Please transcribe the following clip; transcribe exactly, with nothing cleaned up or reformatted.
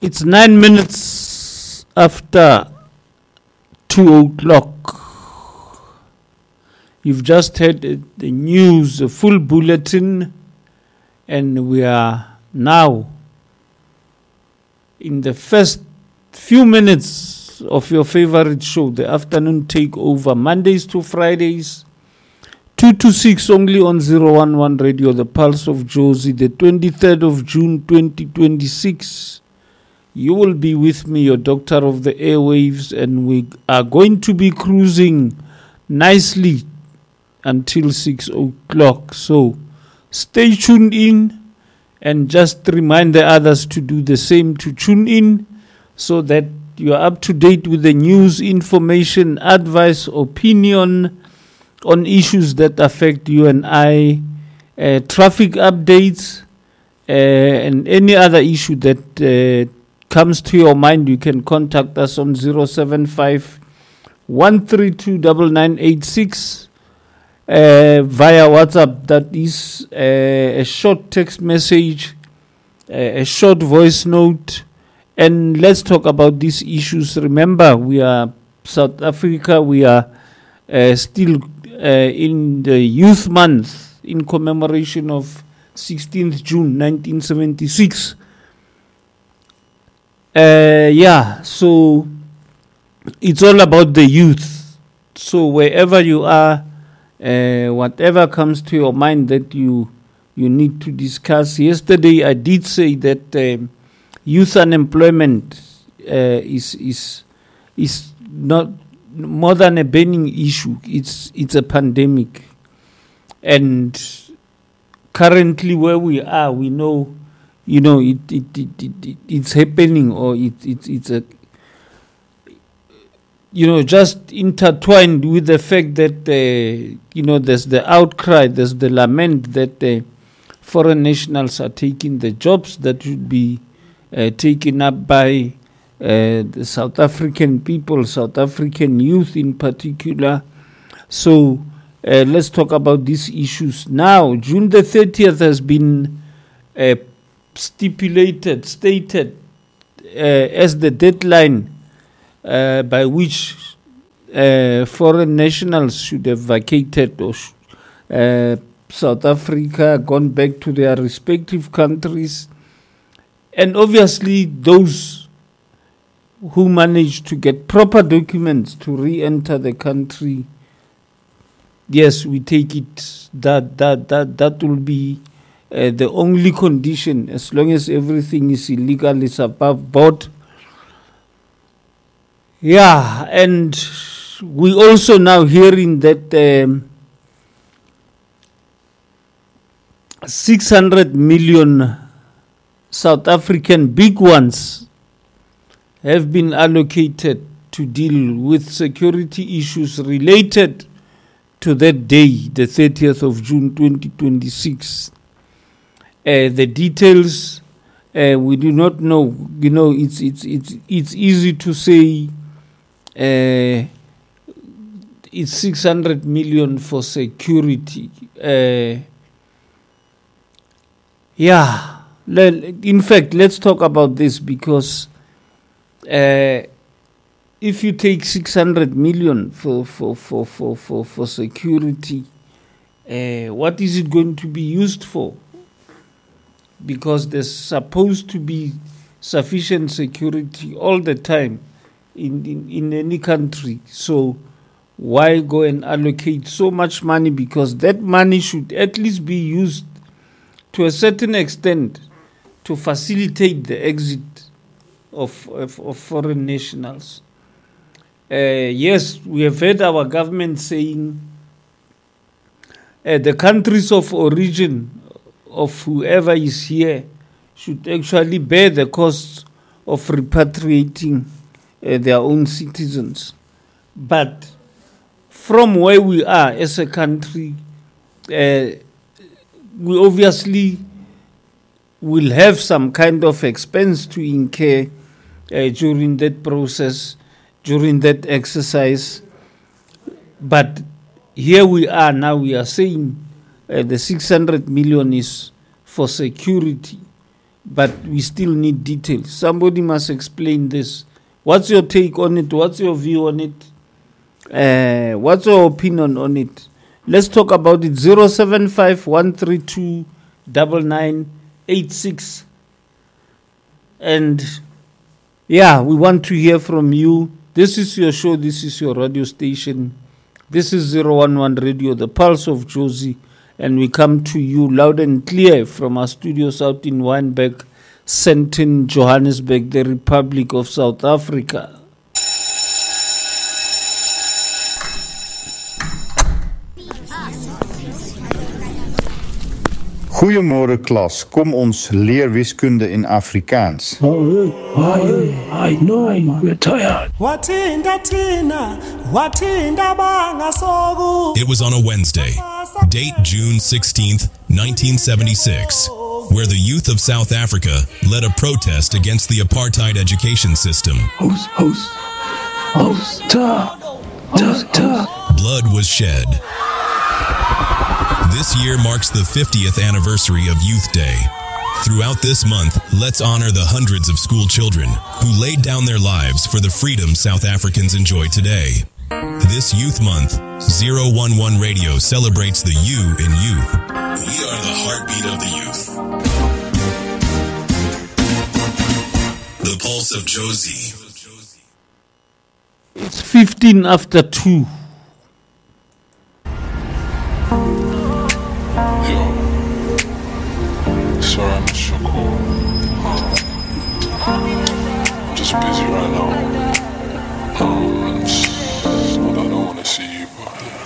It's nine minutes after two o'clock. You've just heard the news, a full bulletin, and we are now in the first few minutes of your favorite show, the afternoon takeover, Mondays to Fridays, two to six only on zero one one Radio, the Pulse of Jozi, the twenty-third of June twenty twenty-six. You will be with me, your doctor of the airwaves, and we are going to be cruising nicely until six o'clock. So stay tuned in and just remind the others to do the same, to tune in so that you are up to date with the news, information, advice, opinion on issues that affect you and I, uh, traffic updates, uh, and any other issue that uh, comes to your mind. You can contact us on zero seven five, one three two, nine nine eight six uh, via WhatsApp. That is uh, a short text message, uh, a short voice note, and let's talk about these issues. Remember, we are South Africa. We are uh, still uh, in the Youth Month in commemoration of sixteenth June nineteen seventy-six. Uh, yeah, so it's all about the youth. So wherever you are, uh, whatever comes to your mind that you you need to discuss. Yesterday I did say that um, youth unemployment uh, is is is not more than a burning issue. It's it's a pandemic, and currently where we are, we know. You know, it, it, it, it it's happening, or it, it it's a, you know, just intertwined with the fact that, uh, you know, there's the outcry, there's the lament that uh, foreign nationals are taking the jobs that should be uh, taken up by uh, the South African people, South African youth in particular. So uh, let's talk about these issues now. June the thirtieth has been uh, stipulated, stated uh, as the deadline uh, by which uh, foreign nationals should have vacated or sh- uh, South Africa, gone back to their respective countries. And obviously those who managed to get proper documents to re-enter the country, yes, we take it that that that that will be Uh, the only condition, as long as everything is illegal, is above board. Yeah, and we also now hearing that um, six hundred million South African big ones have been allocated to deal with security issues related to that day, the thirtieth of June twenty twenty-six. Uh, the details uh, we do not know. You know, it's it's it's it's easy to say uh, it's six hundred million for security. Uh, yeah, in fact, let's talk about this, because uh, if you take six hundred million for for for for for, for security, uh, what is it going to be used for? Because there's supposed to be sufficient security all the time in, in, in any country. So why go and allocate so much money? Because that money should at least be used to a certain extent to facilitate the exit of, of, of foreign nationals. Uh, yes, we have heard our government saying uh, the countries of origin of whoever is here should actually bear the costs of repatriating uh, their own citizens. But from where we are as a country, uh, we obviously will have some kind of expense to incur uh, during that process, during that exercise. But here we are now, we are saying Uh, the six hundred million is for security. but we still need details. Somebody must explain this. What's your take on it? What's your view on it? Uh, what's your opinion on it? Let's talk about it. zero seven five one three two nine nine eight six. And yeah, we want to hear from you. This is your show. This is your radio station. This is zero one one Radio, the Pulse of Jozi. And we come to you loud and clear from our studios out in Wynberg, Sandton, Johannesburg, the Republic of South Africa. Goeiemôre klas, kom ons leer wiskunde in Afrikaans. Oh, I, I know, we're tired. It was on a Wednesday, date June sixteenth, nineteen seventy-six, where the youth of South Africa led a protest against the apartheid education system. Host, host, host, ta, ta, ta. Blood was shed. This year marks the fiftieth anniversary of Youth Day. Throughout this month, let's honor the hundreds of school children who laid down their lives for the freedom South Africans enjoy today. This Youth Month, zero one one Radio celebrates the you in youth. We are the heartbeat of the youth. The Pulse of Jozi. It's fifteen after two. Sorry I missed your call. I'm just busy right now. Um, it's not that I don't want to see you, but yeah.